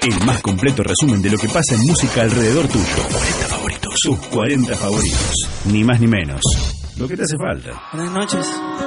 El más completo resumen de lo que pasa en música alrededor tuyo. 40 favoritos. Sus 40 favoritos. Ni más ni menos. Lo que te hace falta. Buenas noches.